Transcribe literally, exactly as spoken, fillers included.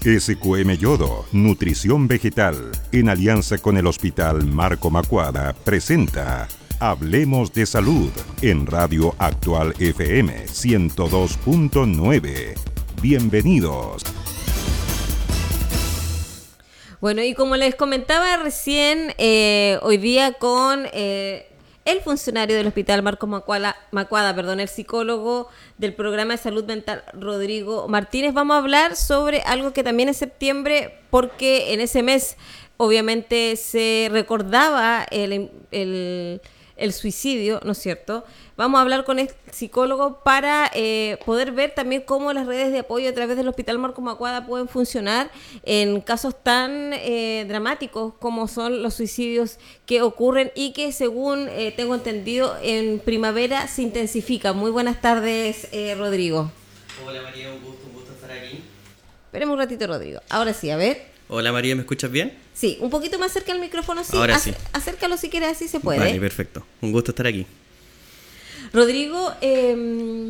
S Q M Yodo, Nutrición Vegetal, en alianza con el Hospital Marco Macuada, presenta Hablemos de Salud en Radio Actual F M ciento dos punto nueve. Bienvenidos. Bueno, y como les comentaba recién, eh, hoy día con eh, el funcionario del Hospital Marcos Macuada, Macuada, perdón, el psicólogo del Programa de Salud Mental, Rodrigo Martínez, vamos a hablar sobre algo que también es septiembre, porque en ese mes obviamente se recordaba el, el, el suicidio, ¿no es cierto? Vamos a hablar con el psicólogo para eh, poder ver también cómo las redes de apoyo a través del Hospital Marcos Macuada pueden funcionar en casos tan eh, dramáticos como son los suicidios que ocurren y que, según eh, tengo entendido, en primavera se intensifica. Muy buenas tardes, eh, Rodrigo. Hola María, un gusto, un gusto estar aquí. Esperemos un ratito, Rodrigo. Ahora sí, a ver. Hola María, ¿me escuchas bien? Sí, un poquito más cerca del micrófono, sí. Ahora Ac- sí. Acércalo si quieres, así se puede. Vale, perfecto. Un gusto estar aquí. Rodrigo, eh,